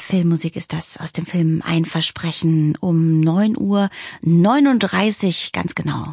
Filmmusik ist das aus dem Film Ein Versprechen um 9:39 Uhr, ganz genau.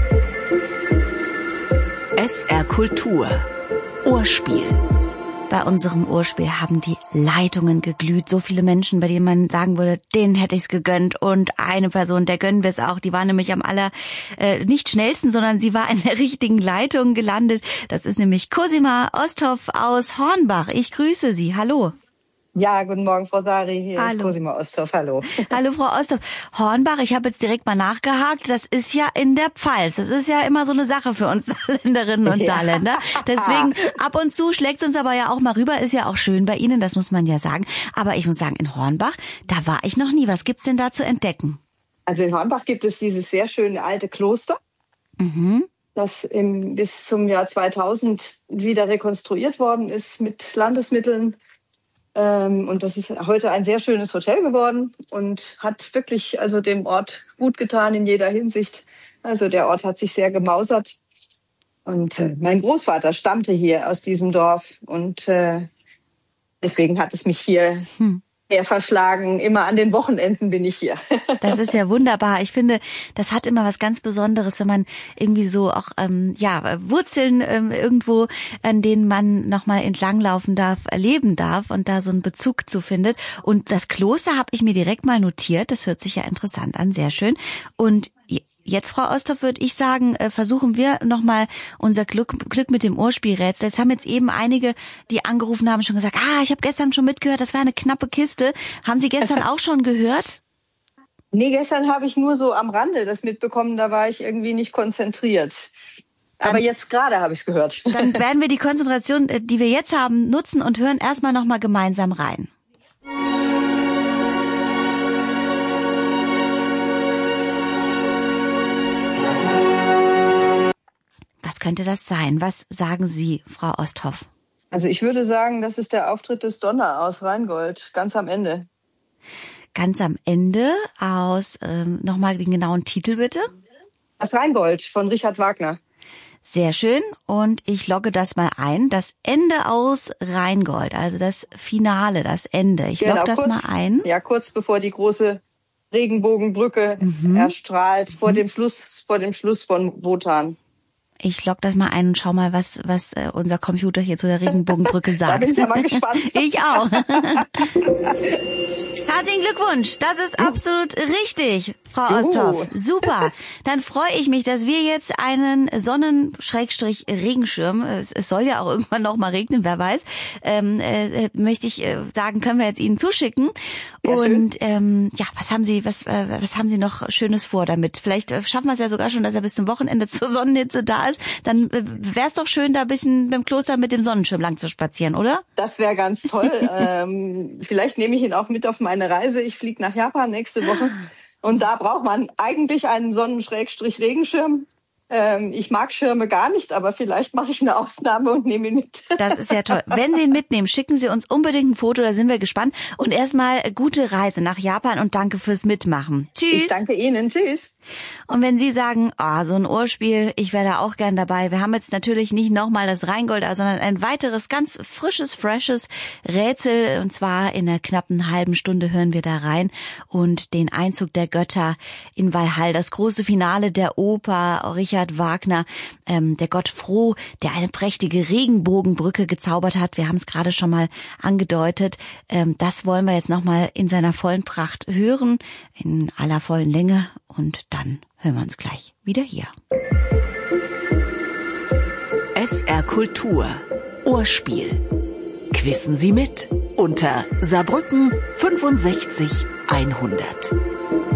SR Kultur. Ohrspiel. Bei unserem Ohrspiel haben die Leitungen geglüht. So viele Menschen, bei denen man sagen würde, denen hätte ich's gegönnt. Und eine Person, der gönnen wir es auch. Die war nämlich am nicht schnellsten, sondern sie war in der richtigen Leitung gelandet. Das ist nämlich Cosima Osthoff aus Hornbach. Ich grüße Sie. Hallo. Ja, guten Morgen, Frau Sari. Hier Hallo. Ist Cosima Osthoff. Hallo. Hallo, Frau Osthoff. Hornbach, ich habe jetzt direkt mal nachgehakt. Das ist ja in der Pfalz. Das ist ja immer so eine Sache für uns Saarländerinnen und Saarländer. Deswegen ab und zu schlägt uns aber ja auch mal rüber. Ist ja auch schön bei Ihnen, das muss man ja sagen. Aber ich muss sagen, in Hornbach, da war ich noch nie. Was gibt's denn da zu entdecken? Also in Hornbach gibt es dieses sehr schöne alte Kloster, das bis zum Jahr 2000 wieder rekonstruiert worden ist mit Landesmitteln. Und das ist heute ein sehr schönes Hotel geworden und hat wirklich also dem Ort gut getan in jeder Hinsicht. Also der Ort hat sich sehr gemausert. Und mein Großvater stammte hier aus diesem Dorf und deswegen hat es mich hier verschlagen. Immer an den Wochenenden bin ich hier. Das ist ja wunderbar. Ich finde, das hat immer was ganz Besonderes, wenn man irgendwie so auch Wurzeln irgendwo, an denen man nochmal entlanglaufen darf, erleben darf und da so einen Bezug zu findet. Und das Kloster habe ich mir direkt mal notiert. Das hört sich ja interessant an, sehr schön. Und jetzt, Frau Osthoff, würde ich sagen, versuchen wir nochmal unser Glück mit dem Ohrspielrätsel. Es haben jetzt eben einige, die angerufen haben, schon gesagt, ich habe gestern schon mitgehört, das war eine knappe Kiste. Haben Sie gestern auch schon gehört? Nee, gestern habe ich nur so am Rande das mitbekommen, da war ich irgendwie nicht konzentriert. Aber jetzt gerade habe ich es gehört. Dann werden wir die Konzentration, die wir jetzt haben, nutzen und hören erstmal nochmal gemeinsam rein. Was könnte das sein? Was sagen Sie, Frau Osthoff? Also ich würde sagen, das ist der Auftritt des Donner aus Rheingold, ganz am Ende. Ganz am Ende aus, nochmal den genauen Titel bitte. Das Rheingold von Richard Wagner. Sehr schön. Und ich logge das mal ein. Das Ende aus Rheingold, also das Finale, das Ende. Ich logge das mal ein. Ja, kurz bevor die große Regenbogenbrücke erstrahlt, vor dem Schluss von Wotan. Ich logge das mal ein und schau mal, was unser Computer hier zu der Regenbogenbrücke sagt. Da bin ich ja mal gespannt. Ich auch. Herzlichen Glückwunsch. Das ist absolut richtig, Frau Osthoff. Super. Dann freue ich mich, dass wir jetzt einen Sonnen-Regenschirm, es soll ja auch irgendwann noch mal regnen, wer weiß, möchte ich sagen, können wir jetzt Ihnen zuschicken. Ja, und was haben Sie noch Schönes vor damit? Vielleicht schaffen wir es ja sogar schon, dass er bis zum Wochenende zur Sonnenhitze da ist. Dann wäre es doch schön, da ein bisschen beim Kloster mit dem Sonnenschirm lang zu spazieren, oder? Das wäre ganz toll. Vielleicht nehme ich ihn auch mit auf meine Reise. Ich fliege nach Japan nächste Woche. Und da braucht man eigentlich einen Sonnen-Regenschirm. Ich mag Schirme gar nicht, aber vielleicht mache ich eine Ausnahme und nehme ihn mit. Das ist ja toll. Wenn Sie ihn mitnehmen, schicken Sie uns unbedingt ein Foto, da sind wir gespannt. Und erstmal gute Reise nach Japan und danke fürs Mitmachen. Tschüss. Ich danke Ihnen. Tschüss. Und wenn Sie sagen, so ein Ohrspiel, ich wäre da auch gern dabei. Wir haben jetzt natürlich nicht nochmal das Rheingold, sondern ein weiteres, ganz frisches Rätsel. Und zwar in einer knappen halben Stunde hören wir da rein. Und den Einzug der Götter in Walhall, das große Finale der Oper, Richard Wagner, der Gott Froh, der eine prächtige Regenbogenbrücke gezaubert hat. Wir haben es gerade schon mal angedeutet. Das wollen wir jetzt nochmal in seiner vollen Pracht hören, in aller vollen Länge. Und dann hören wir uns gleich wieder hier. SR Kultur. Ohrspiel. Quissen Sie mit unter Saarbrücken 65 100.